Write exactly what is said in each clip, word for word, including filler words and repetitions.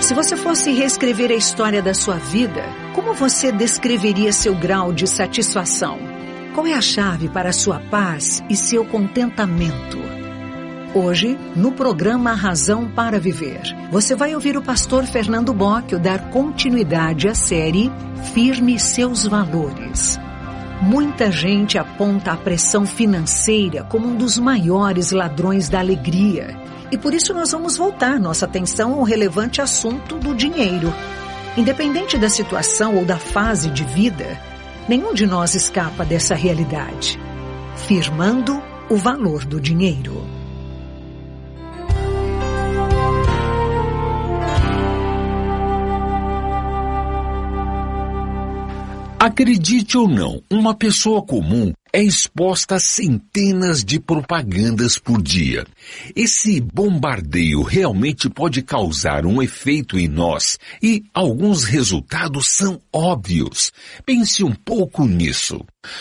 Se você fosse reescrever a história da sua vida, como você descreveria seu grau de satisfação? Qual é a chave para a sua paz e seu contentamento? Hoje, no programa Razão para Viver, você vai ouvir o pastor Fernando Bocchio dar continuidade à série Firme Seus Valores. Muita gente aponta a pressão financeira como um dos maiores ladrões da alegria. E por isso nós vamos voltar nossa atenção ao relevante assunto do dinheiro. Independente da situação ou da fase de vida, nenhum de nós escapa dessa realidade. Firmando o valor do dinheiro. Acredite ou não, uma pessoa comum é exposta a centenas de propagandas por dia. Esse bombardeio realmente pode causar um efeito em nós e alguns resultados são óbvios. Pense um pouco nisso.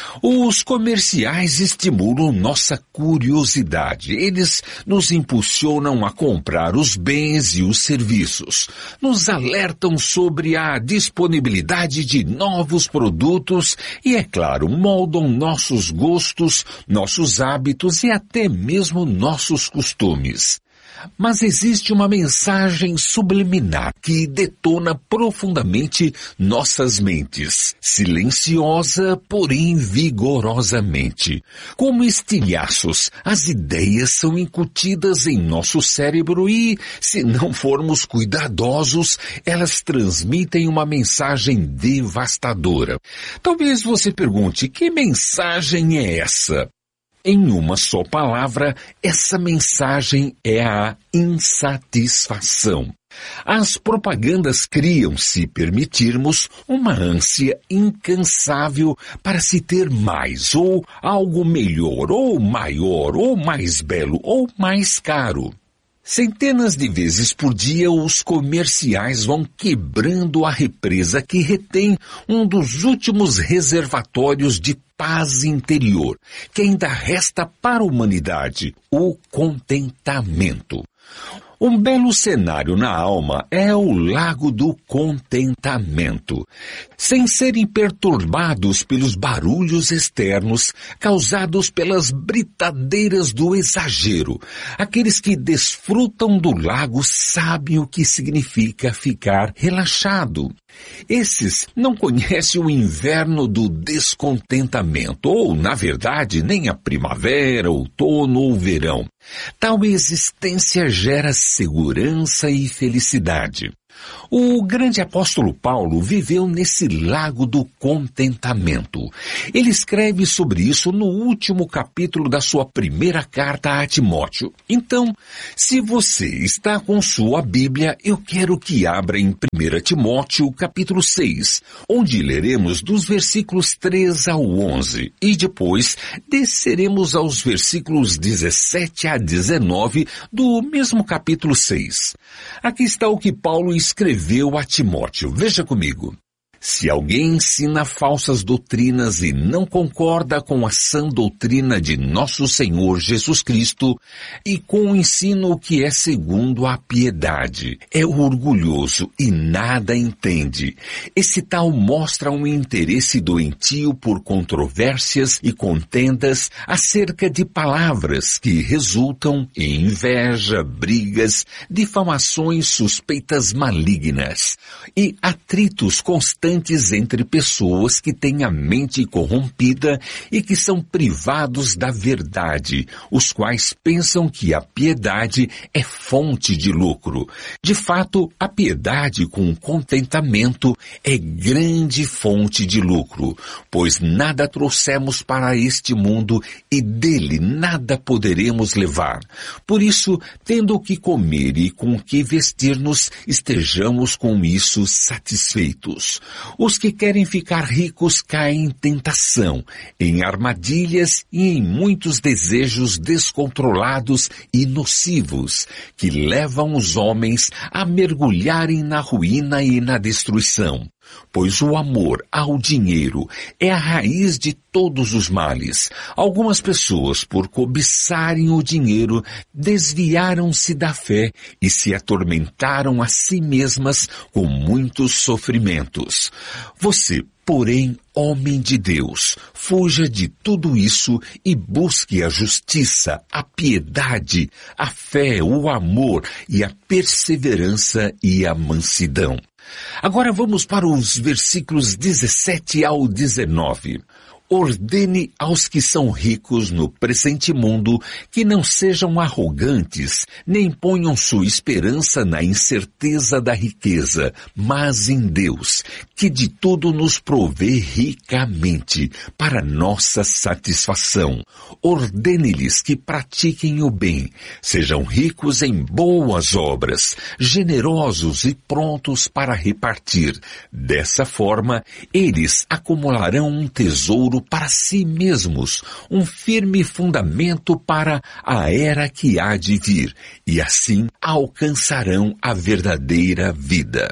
Os comerciais estimulam nossa curiosidade. Eles nos impulsionam a comprar os bens e os serviços. Nos alertam sobre a disponibilidade de novos produtos e, é claro, moldam nossos gostos, nossos hábitos e até mesmo nossos costumes. Mas existe uma mensagem subliminar que detona profundamente nossas mentes, silenciosa, porém vigorosamente. Como estilhaços, as ideias são incutidas em nosso cérebro e, se não formos cuidadosos, elas transmitem uma mensagem devastadora. Talvez você pergunte, que mensagem é essa? Em uma só palavra, essa mensagem é a insatisfação. As propagandas criam, se permitirmos, uma ânsia incansável para se ter mais, ou algo melhor, ou maior, ou mais belo, ou mais caro. Centenas de vezes por dia os comerciais vão quebrando a represa que retém um dos últimos reservatórios de paz interior, que ainda resta para a humanidade, o contentamento. Um belo cenário na alma é o lago do contentamento. Sem serem perturbados pelos barulhos externos causados pelas britadeiras do exagero, aqueles que desfrutam do lago sabem o que significa ficar relaxado. Esses não conhecem o inverno do descontentamento, ou, na verdade, nem a primavera, outono ou verão. Tal existência gera segurança e felicidade. O grande apóstolo Paulo viveu nesse lago do contentamento. Ele escreve sobre isso no último capítulo da sua primeira carta a Timóteo. Então, se você está com sua Bíblia, eu quero que abra em primeira Timóteo, capítulo seis, onde leremos dos versículos três ao onze, e depois desceremos aos versículos dezessete a dezenove do mesmo capítulo seis. Aqui está o que Paulo escreveu a Timóteo. Veja comigo. Se alguém ensina falsas doutrinas e não concorda com a sã doutrina de nosso Senhor Jesus Cristo e com o ensino que é segundo a piedade, é orgulhoso e nada entende. Esse tal mostra um interesse doentio por controvérsias e contendas acerca de palavras que resultam em inveja, brigas, difamações, suspeitas malignas e atritos constantes entre pessoas que têm a mente corrompida e que são privados da verdade, os quais pensam que a piedade é fonte de lucro. De fato, a piedade com contentamento é grande fonte de lucro, pois nada trouxemos para este mundo e dele nada poderemos levar. Por isso, tendo o que comer e com o que vestir-nos, estejamos com isso satisfeitos. Os que querem ficar ricos caem em tentação, em armadilhas e em muitos desejos descontrolados e nocivos, que levam os homens a mergulharem na ruína e na destruição. pois o amor ao dinheiro é a raiz de todos os males. Algumas pessoas, por cobiçarem o dinheiro, desviaram-se da fé e se atormentaram a si mesmas com muitos sofrimentos. Você, porém, homem de Deus, fuja de tudo isso e busque a justiça, a piedade, a fé, o amor e a perseverança e a mansidão. Agora vamos para os versículos dezessete ao dezenove. Ordene aos que são ricos no presente mundo que não sejam arrogantes, nem ponham sua esperança na incerteza da riqueza, mas em Deus, que de tudo nos provê ricamente, para nossa satisfação. Ordene-lhes que pratiquem o bem, sejam ricos em boas obras, generosos e prontos para repartir. Dessa forma, eles acumularão um tesouro para si mesmos, um firme fundamento para a era que há de vir, e assim alcançarão a verdadeira vida.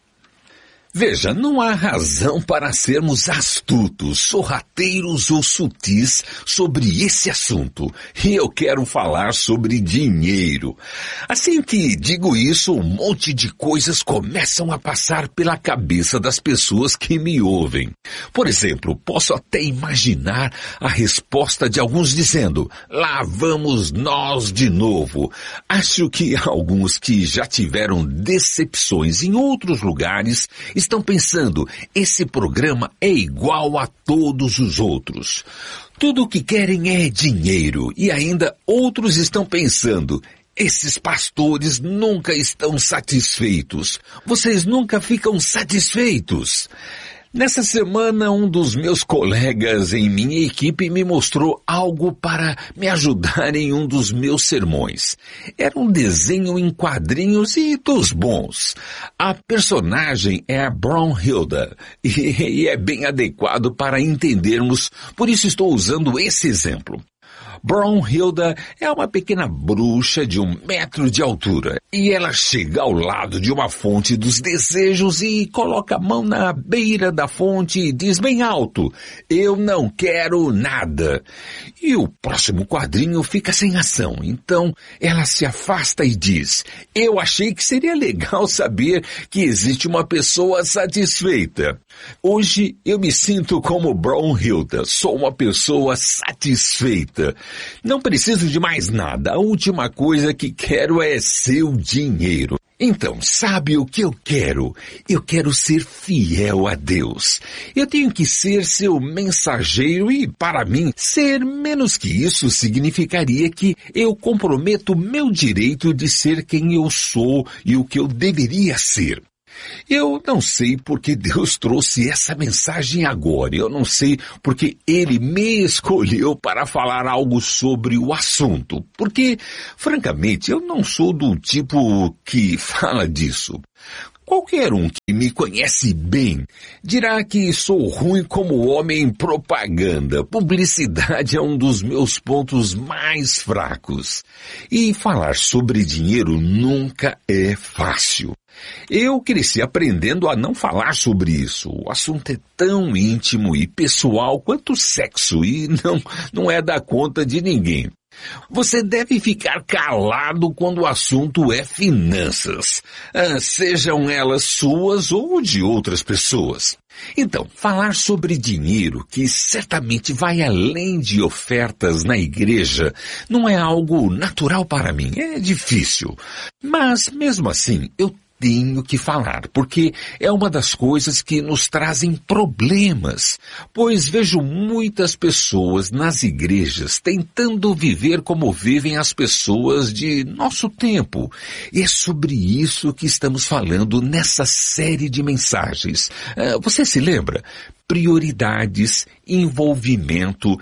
Veja, não há razão para sermos astutos, sorrateiros ou sutis sobre esse assunto. E eu quero falar sobre dinheiro. Assim que digo isso, um monte de coisas começam a passar pela cabeça das pessoas que me ouvem. Por exemplo, posso até imaginar a resposta de alguns dizendo, lá vamos nós de novo. Acho que alguns que já tiveram decepções em outros lugares estão pensando, esse programa é igual a todos os outros. Tudo o que querem é dinheiro e ainda outros estão pensando, esses pastores nunca estão satisfeitos. Vocês nunca ficam satisfeitos. Nessa semana, um dos meus colegas em minha equipe me mostrou algo para me ajudar em um dos meus sermões. Era um desenho em quadrinhos e dos bons. A personagem é a Brunhilde e, e é bem adequado para entendermos, por isso estou usando esse exemplo. Brunhilde é uma pequena bruxa de um metro de altura e ela chega ao lado de uma fonte dos desejos e coloca a mão na beira da fonte e diz bem alto, eu não quero nada. E o próximo quadrinho fica sem ação, então ela se afasta e diz, eu achei que seria legal saber que existe uma pessoa satisfeita. Hoje eu me sinto como Brunhilde, sou uma pessoa satisfeita. Não preciso de mais nada, a última coisa que quero é seu dinheiro. Então, sabe o que eu quero? Eu quero ser fiel a Deus. Eu tenho que ser seu mensageiro e, para mim, ser menos que isso significaria que eu comprometo meu direito de ser quem eu sou e o que eu deveria ser. Eu não sei porque Deus trouxe essa mensagem agora. Eu não sei porque Ele me escolheu para falar algo sobre o assunto. Porque, francamente, eu não sou do tipo que fala disso. Qualquer um que me conhece bem dirá que sou ruim como homem em propaganda. Publicidade é um dos meus pontos mais fracos. E falar sobre dinheiro nunca é fácil. Eu cresci aprendendo a não falar sobre isso. O assunto é tão íntimo e pessoal quanto o sexo e não, não é da conta de ninguém. Você deve ficar calado quando o assunto é finanças, ah, sejam elas suas ou de outras pessoas. Então, falar sobre dinheiro, que certamente vai além de ofertas na igreja, não é algo natural para mim, é difícil. Mas, mesmo assim, eu tenho que falar, porque é uma das coisas que nos trazem problemas, pois vejo muitas pessoas nas igrejas tentando viver como vivem as pessoas de nosso tempo. E é sobre isso que estamos falando nessa série de mensagens. Uh, você se lembra? prioridades, envolvimento,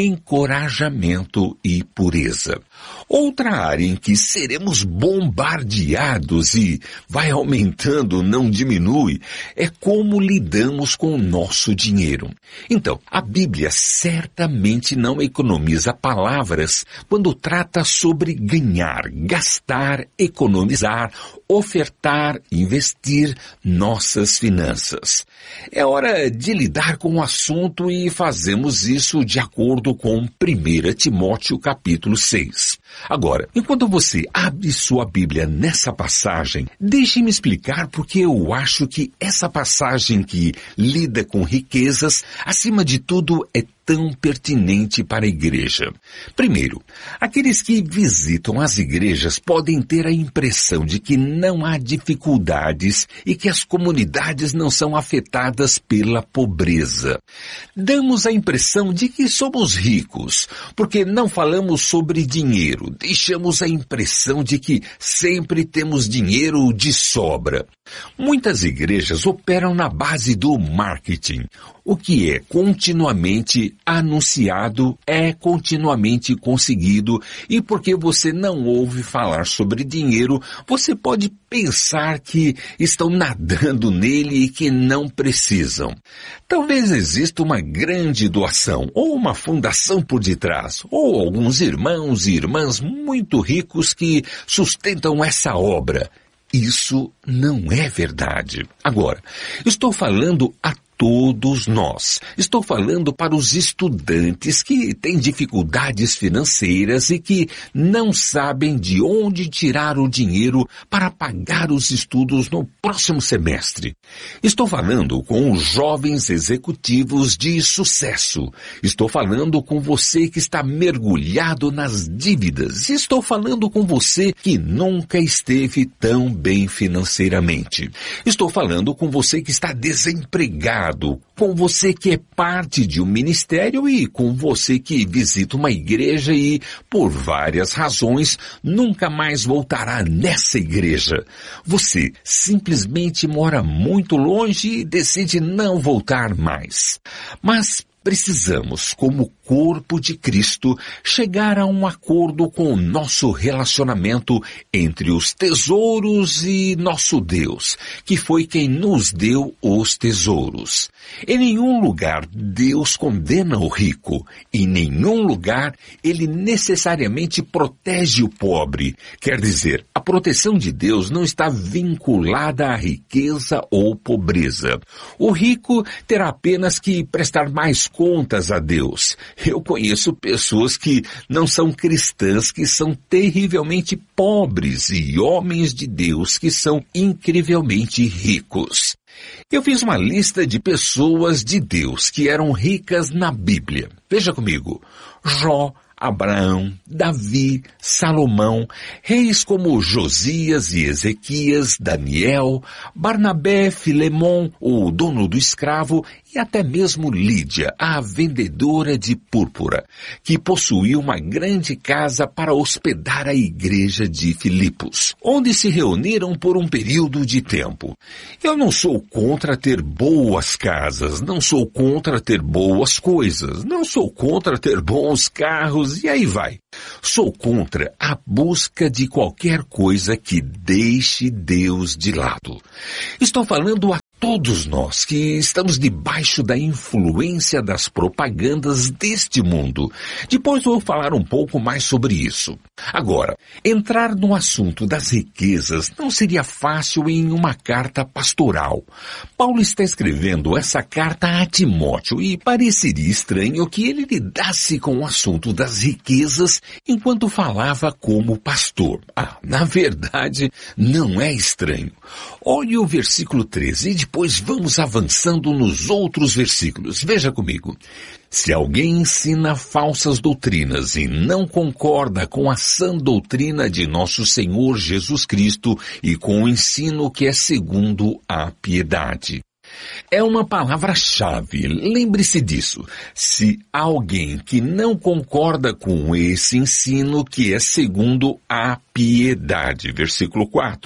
encorajamento e pureza. Outra área em que seremos bombardeados e vai aumentando, não diminui, é como lidamos com o nosso dinheiro. Então, a Bíblia certamente não economiza palavras quando trata sobre ganhar, gastar, economizar, ofertar, investir nossas finanças. É hora de lidar com o assunto e fazemos isso de acordo com primeiro Timóteo capítulo seis. Agora, enquanto você abre sua Bíblia nessa passagem, deixe-me explicar porque eu acho que essa passagem que lida com riquezas, acima de tudo, é tão pertinente para a igreja. Primeiro, aqueles que visitam as igrejas podem ter a impressão de que não há dificuldades e que as comunidades não são afetadas pela pobreza. Damos a impressão de que somos ricos, porque não falamos sobre dinheiro. Deixamos a impressão de que sempre temos dinheiro de sobra. Muitas igrejas operam na base do marketing. O que é continuamente anunciado é continuamente conseguido, e porque você não ouve falar sobre dinheiro, você pode pensar que estão nadando nele e que não precisam. Talvez exista uma grande doação, ou uma fundação por detrás, ou alguns irmãos e irmãs muito ricos que sustentam essa obra. Isso não é verdade. Agora, estou falando a todos nós. Estou falando para os estudantes que têm dificuldades financeiras e que não sabem de onde tirar o dinheiro para pagar os estudos no próximo semestre. Estou falando com os jovens executivos de sucesso. Estou falando com você que está mergulhado nas dívidas. Estou falando com você que nunca esteve tão bem financeiramente. Estou falando com você que está desempregado, com você que é parte de um ministério e com você que visita uma igreja e, por várias razões, nunca mais voltará nessa igreja. Você simplesmente mora muito longe e decide não voltar mais. Mas precisamos, como corpo de Cristo, chegar a um acordo com o nosso relacionamento entre os tesouros e nosso Deus, que foi quem nos deu os tesouros. Em nenhum lugar Deus condena o rico, em nenhum lugar ele necessariamente protege o pobre. Quer dizer, a proteção de Deus não está vinculada à riqueza ou pobreza. O rico terá apenas que prestar mais contas a Deus. Eu conheço pessoas que não são cristãs, que são terrivelmente pobres, e homens de Deus que são incrivelmente ricos. Eu fiz uma lista de pessoas de Deus que eram ricas na Bíblia. Veja comigo: Jó, Abraão, Davi, Salomão, reis como Josias e Ezequias, Daniel, Barnabé, Filemon, o dono do escravo, e até mesmo Lídia, a vendedora de púrpura, que possuía uma grande casa para hospedar a igreja de Filipos, onde se reuniram por um período de tempo. Eu não sou contra ter boas casas, não sou contra ter boas coisas, não sou contra ter bons carros, e aí vai. Sou contra a busca de qualquer coisa que deixe Deus de lado. Estou falando a todos nós que estamos debaixo da influência das propagandas deste mundo. Depois vou falar um pouco mais sobre isso. Agora, entrar no assunto das riquezas não seria fácil em uma carta pastoral. Paulo está escrevendo essa carta a Timóteo e pareceria estranho que ele lidasse com o assunto das riquezas enquanto falava como pastor. Ah, na verdade, não é estranho. Olhe o versículo treze e depois vamos avançando nos outros versículos. Veja comigo. Se alguém ensina falsas doutrinas e não concorda com a sã doutrina de nosso Senhor Jesus Cristo e com o ensino que é segundo a piedade. É uma palavra-chave, lembre-se disso. Se alguém que não concorda com esse ensino que é segundo a piedade, versículo quatro.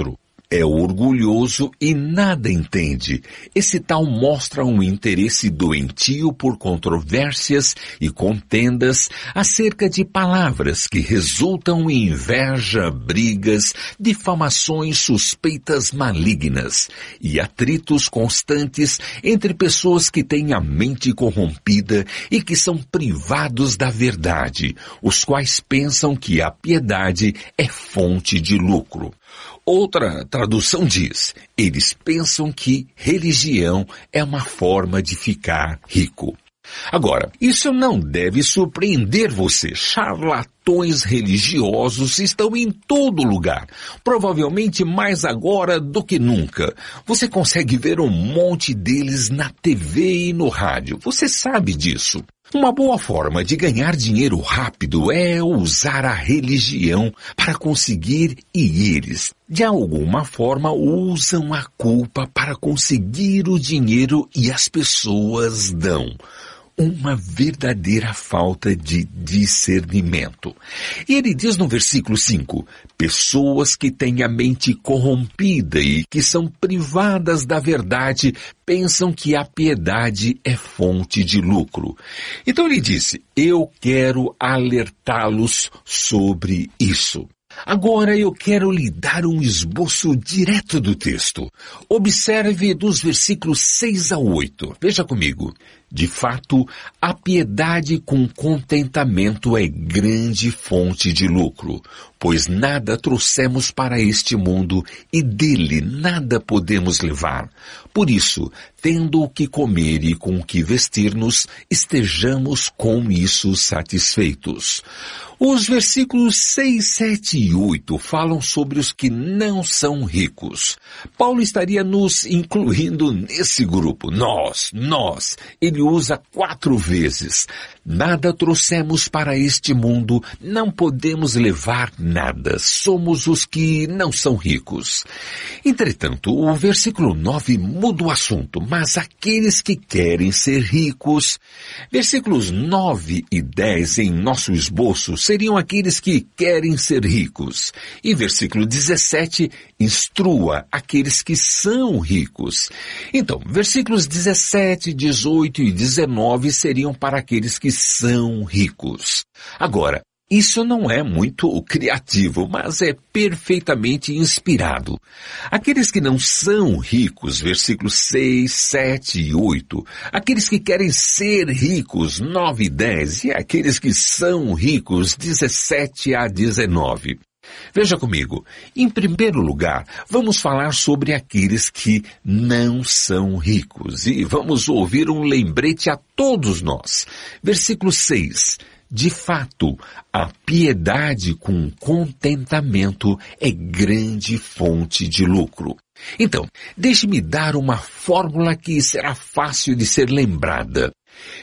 é orgulhoso e nada entende. Esse tal mostra um interesse doentio por controvérsias e contendas acerca de palavras que resultam em inveja, brigas, difamações, suspeitas malignas e atritos constantes entre pessoas que têm a mente corrompida e que são privados da verdade, os quais pensam que a piedade é fonte de lucro. Outra tradução diz, eles pensam que religião é uma forma de ficar rico. Agora, isso não deve surpreender você. Charlatões religiosos estão em todo lugar, provavelmente mais agora do que nunca. Você consegue ver um monte deles na T V e no rádio, você sabe disso. Uma boa forma de ganhar dinheiro rápido é usar a religião para conseguir, e eles, de alguma forma, usam a culpa para conseguir o dinheiro e as pessoas dão. Uma verdadeira falta de discernimento. E ele diz no versículo cinco, pessoas que têm a mente corrompida e que são privadas da verdade pensam que a piedade é fonte de lucro. Então ele disse, eu quero alertá-los sobre isso. Agora eu quero lhe dar um esboço direto do texto. Observe dos versículos seis a oito. Veja comigo. De fato, a piedade com contentamento é grande fonte de lucro, pois nada trouxemos para este mundo e dele nada podemos levar. Por isso, tendo o que comer e com o que vestir-nos, estejamos com isso satisfeitos. Os versículos seis, sete e oito falam sobre os que não são ricos. Paulo estaria nos incluindo nesse grupo. Nós, nós. Ele usa quatro vezes. Nada trouxemos para este mundo, não podemos levar nada. Somos os que não são ricos. Entretanto, o versículo nove muda o assunto, mas aqueles que querem ser ricos. Versículos nove e dez em nosso esboço seriam aqueles que querem ser ricos. E versículo dezessete, instrua aqueles que são ricos. Então, versículos dezessete, dezoito e dezenove seriam para aqueles que são ricos. Agora, isso não é muito criativo, mas é perfeitamente inspirado. Aqueles que não são ricos, versículos seis, sete e oito. Aqueles que querem ser ricos, nove e dez. E aqueles que são ricos, dezessete a dezenove. Veja comigo, em primeiro lugar, vamos falar sobre aqueles que não são ricos. E vamos ouvir um lembrete a todos nós. Versículo seis. De fato, a piedade com contentamento é grande fonte de lucro. Então, deixe-me dar uma fórmula que será fácil de ser lembrada.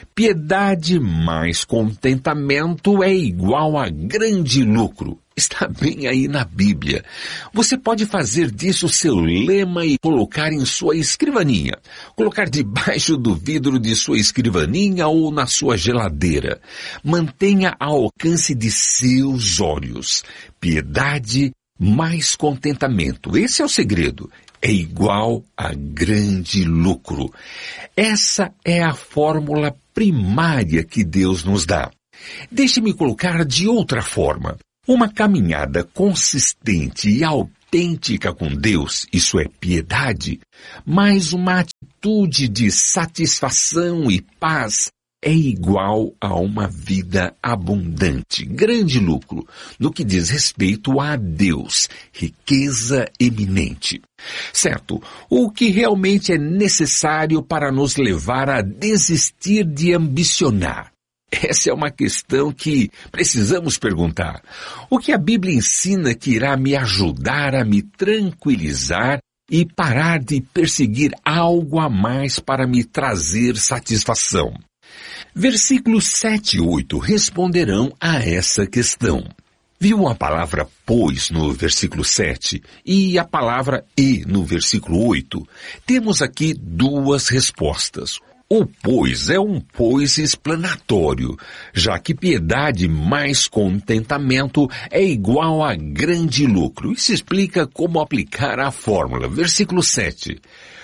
Piedade mais contentamento é igual a grande lucro. Está bem aí na Bíblia. Você pode fazer disso seu lema e colocar em sua escrivaninha. Colocar debaixo do vidro de sua escrivaninha ou na sua geladeira. Mantenha ao alcance de seus olhos. Piedade mais contentamento. Esse é o segredo. É igual a grande lucro. Essa é a fórmula primária que Deus nos dá. Deixe-me colocar de outra forma. Uma caminhada consistente e autêntica com Deus, isso é piedade, mas uma atitude de satisfação e paz é igual a uma vida abundante, grande lucro, no que diz respeito a Deus, riqueza eminente. Certo, o que realmente é necessário para nos levar a desistir de ambicionar? Essa é uma questão que precisamos perguntar. O que a Bíblia ensina que irá me ajudar a me tranquilizar e parar de perseguir algo a mais para me trazer satisfação? Versículos sete e oito responderão a essa questão. Viu a palavra pois no versículo sete e a palavra e no versículo oito? Temos aqui duas respostas. O pois é um pois explanatório, já que piedade mais contentamento é igual a grande lucro. Isso explica como aplicar a fórmula. Versículo sete.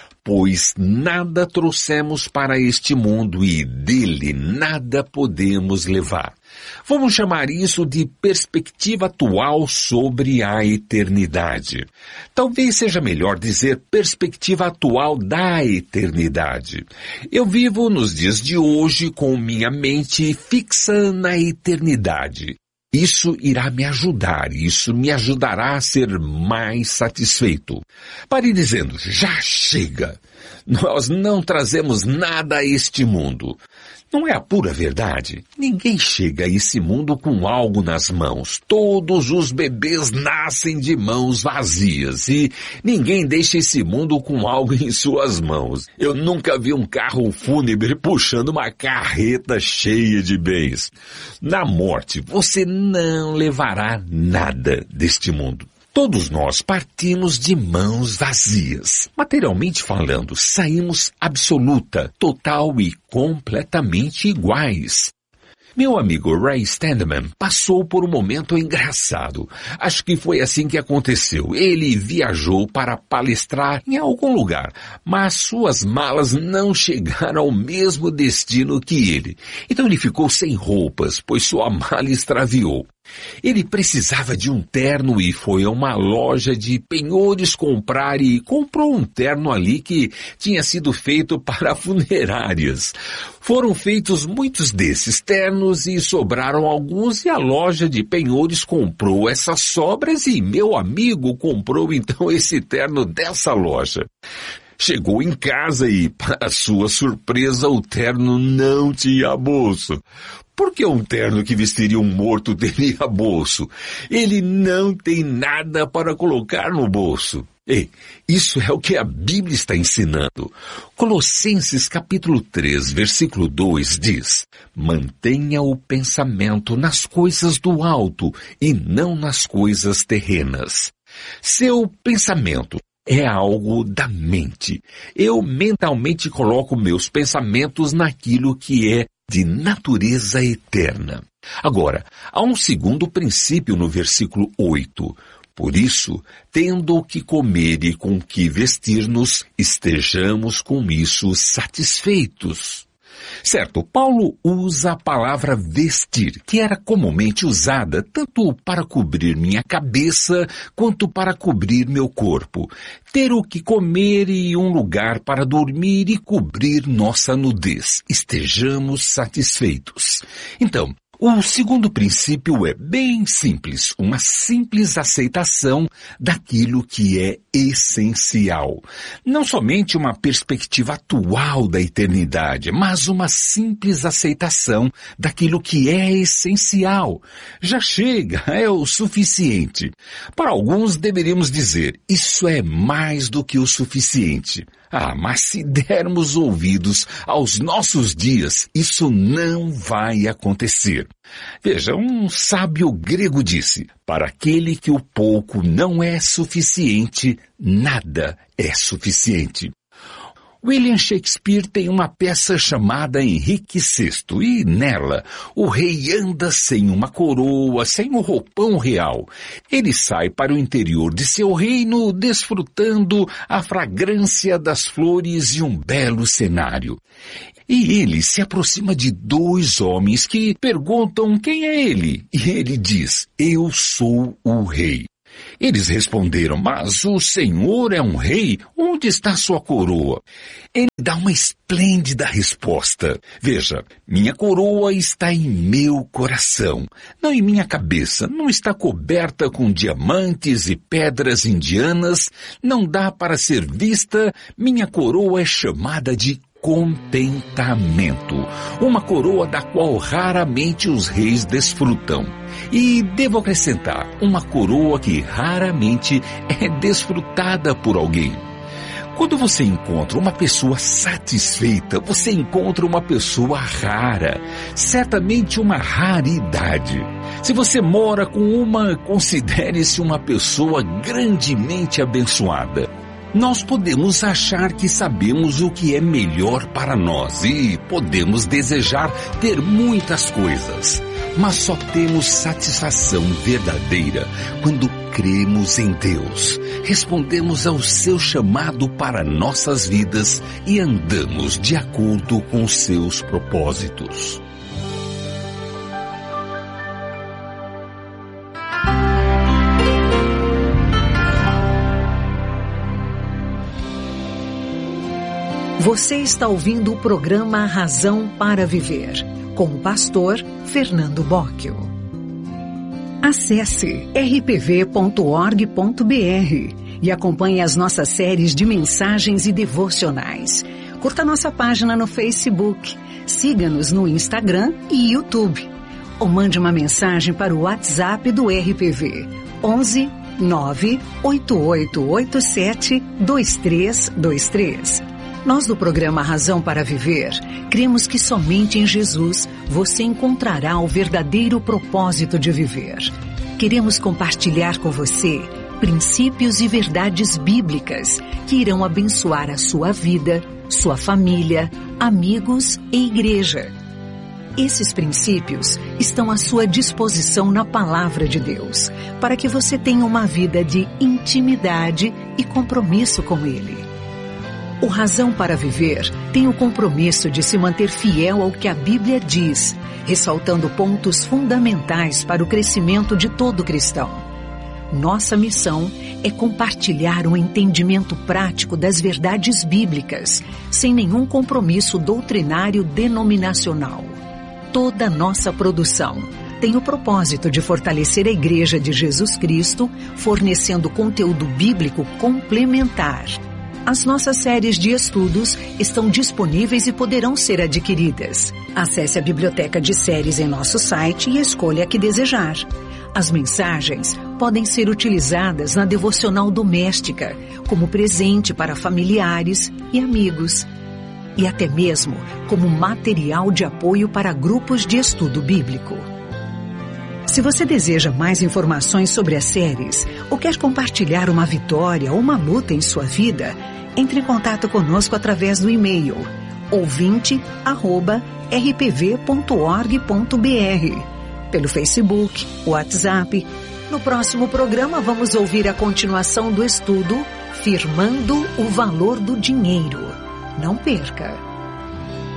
Pois nada trouxemos para este mundo e dele nada podemos levar. Vamos chamar isso de perspectiva atual sobre a eternidade. Talvez seja melhor dizer perspectiva atual da eternidade. Eu vivo nos dias de hoje com minha mente fixa na eternidade. Isso irá me ajudar, isso me ajudará a ser mais satisfeito. Pare dizendo, já chega. Nós não trazemos nada a este mundo. Não é a pura verdade? Ninguém chega a esse mundo com algo nas mãos. Todos os bebês nascem de mãos vazias e ninguém deixa esse mundo com algo em suas mãos. Eu nunca vi um carro fúnebre puxando uma carreta cheia de bens. Na morte, você não levará nada deste mundo. Todos nós partimos de mãos vazias. Materialmente falando, saímos absoluta, total e completamente iguais. Meu amigo Ray Standman passou por um momento engraçado. Acho que foi assim que aconteceu. Ele viajou para palestrar em algum lugar, mas suas malas não chegaram ao mesmo destino que ele. Então ele ficou sem roupas, pois sua mala extraviou. Ele precisava de um terno e foi a uma loja de penhores comprar e comprou um terno ali que tinha sido feito para funerárias. Foram feitos muitos desses ternos e sobraram alguns e a loja de penhores comprou essas sobras e meu amigo comprou então esse terno dessa loja. Chegou em casa e, para sua surpresa, o terno não tinha bolso. Por que um terno que vestiria um morto teria bolso? Ele não tem nada para colocar no bolso. Ei, isso é o que a Bíblia está ensinando. Colossenses capítulo três, versículo dois diz: mantenha o pensamento nas coisas do alto e não nas coisas terrenas. Seu pensamento é algo da mente. Eu mentalmente coloco meus pensamentos naquilo que é de natureza eterna. Agora, há um segundo princípio no versículo oito. Por isso, tendo o que comer e com o que vestir-nos, estejamos com isso satisfeitos. Certo, Paulo usa a palavra vestir, que era comumente usada tanto para cobrir minha cabeça quanto para cobrir meu corpo. Ter o que comer e um lugar para dormir e cobrir nossa nudez. Estejamos satisfeitos. Então, o segundo princípio é bem simples, uma simples aceitação daquilo que é essencial. Não somente uma perspectiva atual da eternidade, mas uma simples aceitação daquilo que é essencial. Já chega, é o suficiente. Para alguns deveríamos dizer, isso é mais do que o suficiente. Ah, mas se dermos ouvidos aos nossos dias, isso não vai acontecer. Veja, um sábio grego disse, para aquele que o pouco não é suficiente, nada é suficiente. William Shakespeare tem uma peça chamada Henrique sexto e nela o rei anda sem uma coroa, sem um roupão real. Ele sai para o interior de seu reino desfrutando a fragrância das flores e um belo cenário. E ele se aproxima de dois homens que perguntam quem é ele. E ele diz, eu sou o rei. Eles responderam, mas o Senhor é um rei, onde está sua coroa? Ele dá uma esplêndida resposta. Veja, minha coroa está em meu coração, não em minha cabeça, não está coberta com diamantes e pedras indianas, não dá para ser vista, minha coroa é chamada de contentamento, uma coroa da qual raramente os reis desfrutam. E devo acrescentar, uma coroa que raramente é desfrutada por alguém. Quando você encontra uma pessoa satisfeita, você encontra uma pessoa rara, certamente uma raridade. Se você mora com uma, considere-se uma pessoa grandemente abençoada. Nós podemos achar que sabemos o que é melhor para nós e podemos desejar ter muitas coisas, mas só temos satisfação verdadeira quando cremos em Deus, respondemos ao seu chamado para nossas vidas e andamos de acordo com seus propósitos. Você está ouvindo o programa Razão para Viver, com o pastor Fernando Bocchio. Acesse r p v ponto org ponto b r e acompanhe as nossas séries de mensagens e devocionais. Curta nossa página no Facebook, siga-nos no Instagram e YouTube. Ou mande uma mensagem para o WhatsApp do R P V, onze nove oito oito oito sete dois três dois três. Nós do programa Razão para Viver, cremos que somente em Jesus você encontrará o verdadeiro propósito de viver. Queremos compartilhar com você princípios e verdades bíblicas que irão abençoar a sua vida, sua família, amigos e igreja. Esses princípios estão à sua disposição na Palavra de Deus, para que você tenha uma vida de intimidade e compromisso com Ele. O Razão para Viver tem o compromisso de se manter fiel ao que a Bíblia diz, ressaltando pontos fundamentais para o crescimento de todo cristão. Nossa missão é compartilhar um entendimento prático das verdades bíblicas, sem nenhum compromisso doutrinário denominacional. Toda nossa produção tem o propósito de fortalecer a Igreja de Jesus Cristo, fornecendo conteúdo bíblico complementar. As nossas séries de estudos estão disponíveis e poderão ser adquiridas. Acesse a biblioteca de séries em nosso site e escolha a que desejar. As mensagens podem ser utilizadas na devocional doméstica, como presente para familiares e amigos, e até mesmo como material de apoio para grupos de estudo bíblico. Se você deseja mais informações sobre as séries ou quer compartilhar uma vitória ou uma luta em sua vida, entre em contato conosco através do e-mail ouvinte arroba r p v ponto org ponto b r, pelo Facebook, WhatsApp. No próximo programa vamos ouvir a continuação do estudo Firmando o Valor do Dinheiro. Não perca!